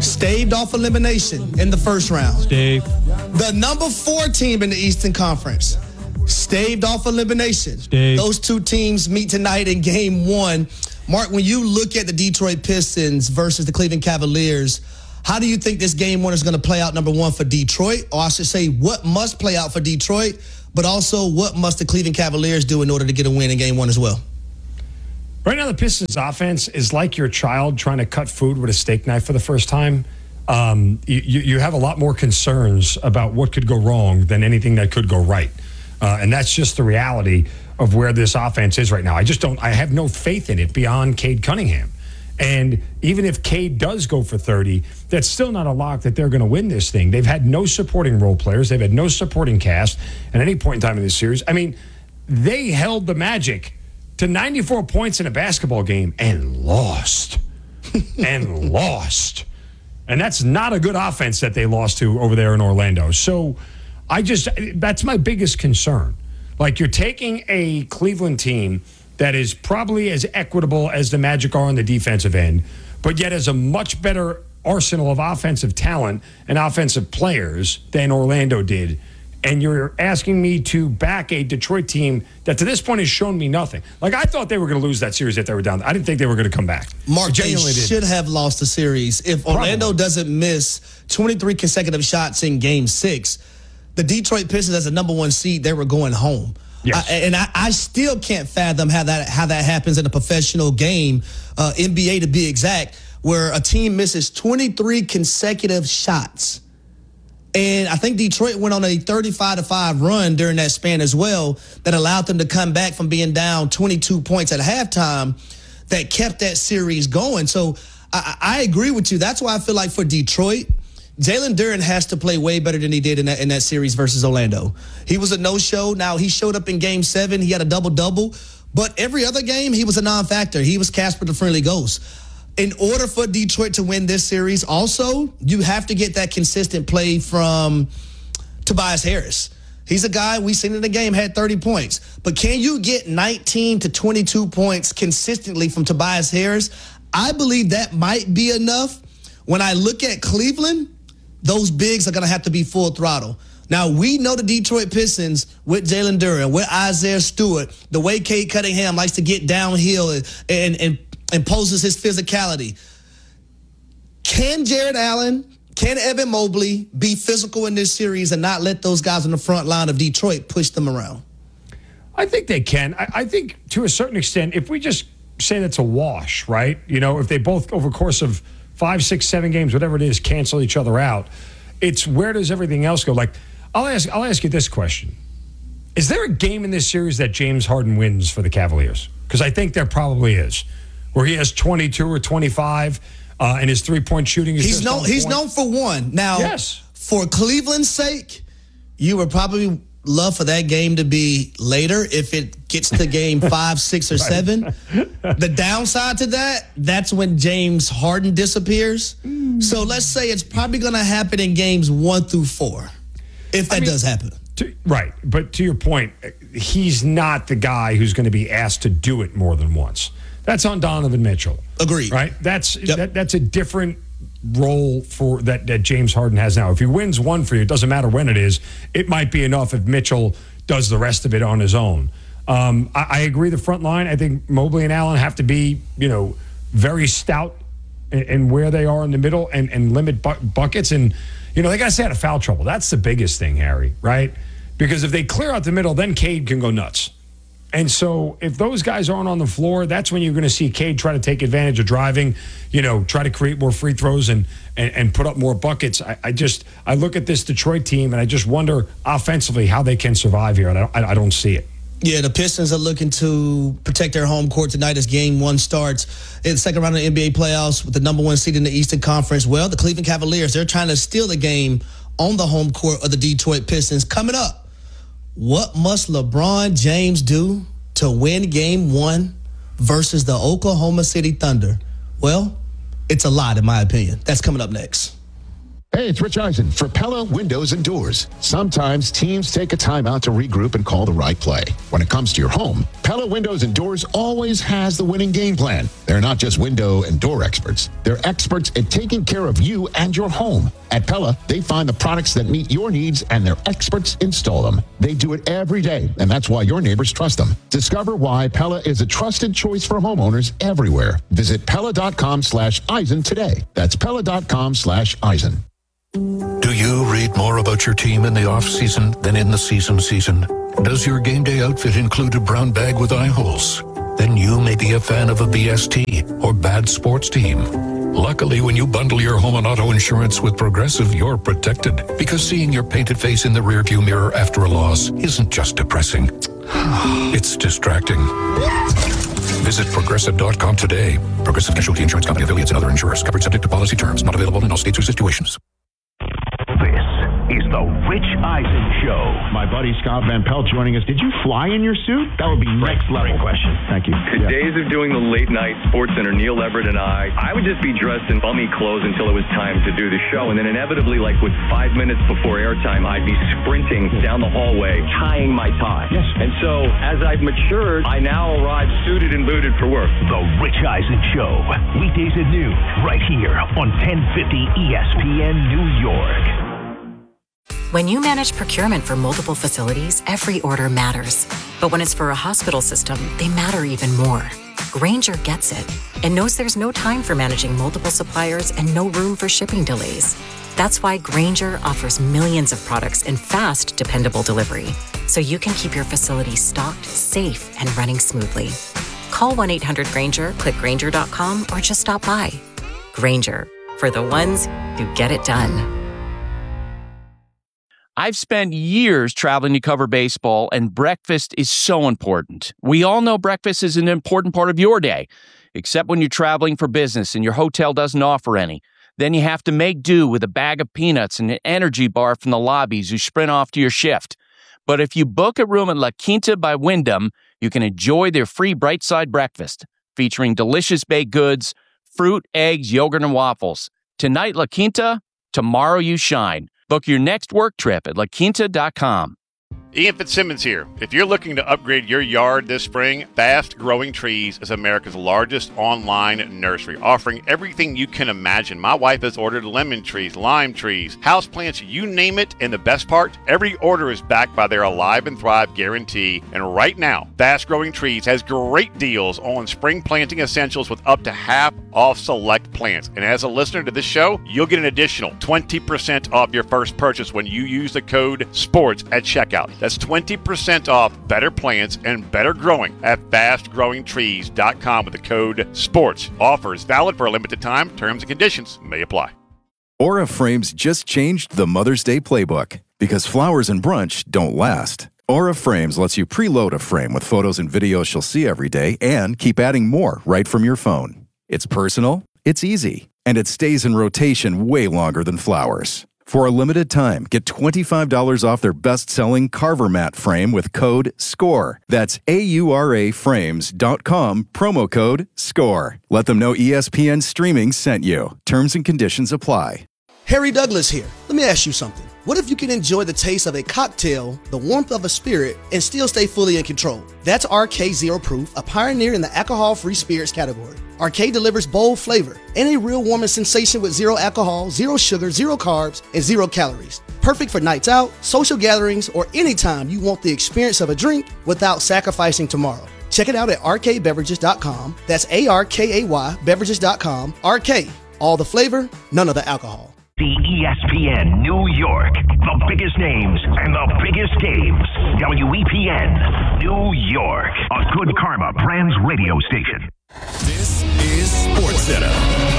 staved off elimination in the first round. Stave. The number 4 team in the Eastern Conference staved off elimination. Stave. Those two teams meet tonight in Game 1. Mark, when you look at the Detroit Pistons versus the Cleveland Cavaliers, how do you think this Game 1 is going to play out, number one, for Detroit? Or I should say, what must play out for Detroit, but also what must the Cleveland Cavaliers do in order to get a win in Game 1 as well? Right now, the Pistons offense is like your child trying to cut food with a steak knife for the first time. You have a lot more concerns about what could go wrong than anything that could go right. And that's just the reality of where this offense is right now. I have no faith in it beyond Cade Cunningham. And even if Cade does go for 30, that's still not a lock that they're going to win this thing. They've had no supporting role players. They've had no supporting cast at any point in time in this series. I mean, they held the Magic to 94 points in a basketball game and lost. And lost. And that's not a good offense that they lost to over there in Orlando. So that's my biggest concern. Like, you're taking a Cleveland team that is probably as equitable as the Magic are on the defensive end, but yet has a much better arsenal of offensive talent and offensive players than Orlando did. And you're asking me to back a Detroit team that to this point has shown me nothing. Like, I thought they were going to lose that series if they were down. I didn't think they were going to come back. Mark, they should have lost the series. If Orlando doesn't miss 23 consecutive shots in Game 6, the Detroit Pistons as a number 1 seed, they were going home. Yes. I still can't fathom how that happens in a professional game, NBA to be exact, where a team misses 23 consecutive shots. And I think Detroit went on a 35-5 run during that span as well that allowed them to come back from being down 22 points at halftime that kept that series going. So I agree with you. That's why I feel like for Detroit, Jalen Duren has to play way better than he did in that series versus Orlando. He was a no-show. Now, he showed up in Game 7. He had a double-double. But every other game, he was a non-factor. He was Casper the Friendly Ghost. In order for Detroit to win this series, also, you have to get that consistent play from Tobias Harris. He's a guy we seen in the game, had 30 points. But can you get 19 to 22 points consistently from Tobias Harris? I believe that might be enough. When I look at Cleveland, those bigs are going to have to be full throttle. Now, we know the Detroit Pistons with Jalen Duren, with Isaiah Stewart, the way Cade Cunningham likes to get downhill and imposes his physicality. Can Jared Allen, can Evan Mobley be physical in this series and not let those guys on the front line of Detroit push them around? I think they can. I think to a certain extent, if we just say that's a wash, right? You know, if they both over the course of 5, 6, 7 games, whatever it is, cancel each other out, it's where does everything else go? Like, I'll ask you this question. Is there a game in this series that James Harden wins for the Cavaliers? Because I think there probably is, where he has 22 or 25 and his three-point shooting is he's known for one. Now, yes, for Cleveland's sake, you would probably love for that game to be later if it gets to game 5, 6, or 7. The downside to that's when James Harden disappears. So let's say it's probably going to happen in games 1 through 4, if that does happen. Right. But to your point, he's not the guy who's going to be asked to do it more than once. That's on Donovan Mitchell. Agreed. Right? That's a different role for that James Harden has now. If he wins one for you, it doesn't matter when it is. It might be enough if Mitchell does the rest of it on his own. I agree the front line. I think Mobley and Allen have to be, very stout in where they are in the middle and limit buckets. And, they got to stay out of foul trouble. That's the biggest thing, Harry, right? Because if they clear out the middle, then Cade can go nuts. And so if those guys aren't on the floor, that's when you're going to see Cade try to take advantage of driving, try to create more free throws and put up more buckets. I look at this Detroit team and I just wonder offensively how they can survive here. And I don't see it. Yeah, the Pistons are looking to protect their home court tonight as Game 1 starts in the second round of the NBA playoffs with the number 1 seed in the Eastern Conference. Well, the Cleveland Cavaliers, they're trying to steal the game on the home court of the Detroit Pistons. Coming up, what must LeBron James do to win Game 1 versus the Oklahoma City Thunder? Well, it's a lot, in my opinion. That's coming up next. Hey, it's Rich Eisen for Pella Windows and Doors. Sometimes teams take a time out to regroup and call the right play. When it comes to your home, Pella Windows and Doors always has the winning game plan. They're not just window and door experts. They're experts at taking care of you and your home. At Pella, they find the products that meet your needs and their experts install them. They do it every day, and that's why your neighbors trust them. Discover why Pella is a trusted choice for homeowners everywhere. Visit Pella.com/Eisen today. That's Pella.com/Eisen. Do you read more about your team in the off-season than in the season? Does your game day outfit include a brown bag with eye holes? Then you may be a fan of a BST or bad sports team. Luckily, when you bundle your home and auto insurance with Progressive, you're protected. Because seeing your painted face in the rearview mirror after a loss isn't just depressing. It's distracting. Visit Progressive.com today. Progressive Casualty Insurance Company, affiliates, and other insurers. Covered subject to policy terms. Not available in all states or situations. This is the Rich Eisen Show. My buddy Scott Van Pelt joining us. Did you fly in your suit? That would be next level. Great question. Thank you. The days of doing the late night Sports Center, Neil Everett and I would just be dressed in bummy clothes until it was time to do the show. And then inevitably, like with 5 minutes before airtime, I'd be sprinting down the hallway, tying my tie. Yes. And so as I've matured, I now arrive suited and booted for work. The Rich Eisen Show. Weekdays at noon, right here on 1050 ESPN New York. When you manage procurement for multiple facilities, every order matters. But when it's for a hospital system, they matter even more. Grainger gets it and knows there's no time for managing multiple suppliers and no room for shipping delays. That's why Grainger offers millions of products in fast, dependable delivery, so you can keep your facility stocked, safe, and running smoothly. Call 1-800-GRAINGER, click Grainger.com, or just stop by. Grainger, for the ones who get it done. I've spent years traveling to cover baseball, and breakfast is so important. We all know breakfast is an important part of your day, except when you're traveling for business and your hotel doesn't offer any. Then you have to make do with a bag of peanuts and an energy bar from the lobbies you sprint off to your shift. But if you book a room at La Quinta by Wyndham, you can enjoy their free Bright Side breakfast, featuring delicious baked goods, fruit, eggs, yogurt, and waffles. Tonight, La Quinta, tomorrow you shine. Book your next work trip at laquinta.com. Ian Fitzsimmons here. If you're looking to upgrade your yard this spring, Fast Growing Trees is America's largest online nursery, offering everything you can imagine. My wife has ordered lemon trees, lime trees, houseplants, you name it. And the best part, every order is backed by their Alive and Thrive guarantee. And right now, Fast Growing Trees has great deals on spring planting essentials with up to half off select plants. And as a listener to this show, you'll get an additional 20% off your first purchase when you use the code SPORTS at checkout. That's 20% off better plants and better growing at fastgrowingtrees.com with the code SPORTS. Offers valid for a limited time. Terms and conditions may apply. Aura Frames just changed the Mother's Day playbook because flowers and brunch don't last. Aura Frames lets you preload a frame with photos and videos she'll see every day and keep adding more right from your phone. It's personal, it's easy, and it stays in rotation way longer than flowers. For a limited time, get $25 off their best-selling Carver Mat frame with code SCORE. That's AURAFrames.com, promo code SCORE. Let them know ESPN Streaming sent you. Terms and conditions apply. Harry Douglas here. Let me ask you something. What if you can enjoy the taste of a cocktail, the warmth of a spirit, and still stay fully in control? That's RK Zero Proof, a pioneer in the alcohol-free spirits category. RK delivers bold flavor and a real warming sensation with zero alcohol, zero sugar, zero carbs, and zero calories. Perfect for nights out, social gatherings, or anytime you want the experience of a drink without sacrificing tomorrow. Check it out at rkbeverages.com. That's ARKAY beverages.com. RK, all the flavor, none of the alcohol. The ESPN New York, the biggest names and the biggest games. WEPN New York, a Good Karma Brands radio station. This is SportsCenter.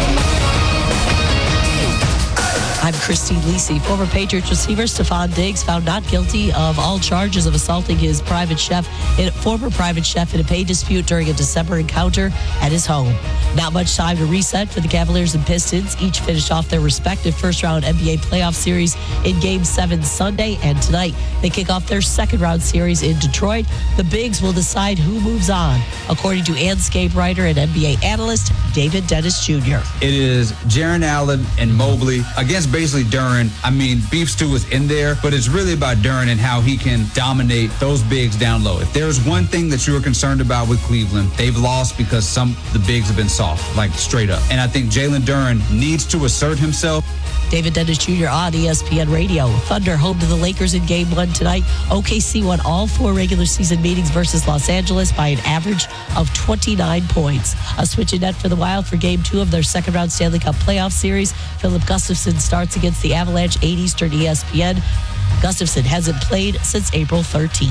I'm Christine Lisi. Former Patriots receiver Stephon Diggs found not guilty of all charges of assaulting his former private chef in a pay dispute during a December encounter at his home. Not much time to reset for the Cavaliers and Pistons. Each finished off their respective first-round NBA playoff series in Game 7 Sunday, and tonight they kick off their second-round series in Detroit. The Bigs will decide who moves on, according to Anscape writer and NBA analyst David Dennis Jr. It is Jaren Allen and Mobley against basically obviously Duren, Beef Stew is in there, but it's really about Duren and how he can dominate those bigs down low. If there's one thing that you are concerned about with Cleveland, they've lost because some of the bigs have been soft, like straight up. And I think Jalen Duren needs to assert himself. David Dennis Jr. on ESPN Radio. Thunder home to the Lakers in Game 1 tonight. OKC won all 4 regular season meetings versus Los Angeles by an average of 29 points. A switch in net for the Wild for Game 2 of their second-round Stanley Cup playoff series. Philip Gustafson starts against the Avalanche, 8 Eastern ESPN. Gustafson hasn't played since April 13th.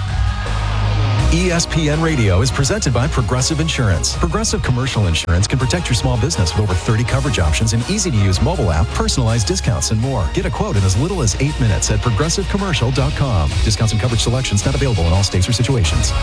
ESPN Radio is presented by Progressive Insurance. Progressive Commercial Insurance can protect your small business with over 30 coverage options and easy-to-use mobile app, personalized discounts, and more. Get a quote in as little as 8 minutes at progressivecommercial.com. Discounts and coverage selections not available in all states or situations.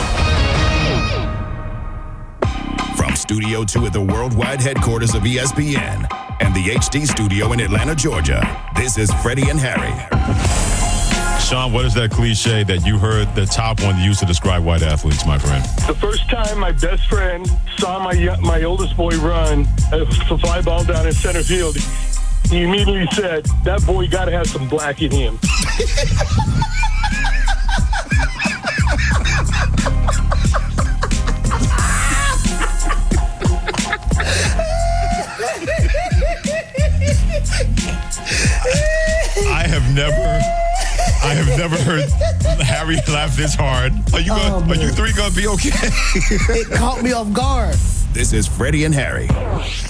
From Studio 2 at the worldwide headquarters of ESPN and the HD studio in Atlanta, Georgia, this is Freddie and Harry. Sean, what is that cliche that you heard the top one used to describe white athletes, my friend? The first time my best friend saw my oldest boy run a fly ball down in center field, he immediately said, "That boy got to have some black in him." I have never heard Harry laugh this hard. Are you three gonna be okay? It caught me off guard. This is Freddie and Harry.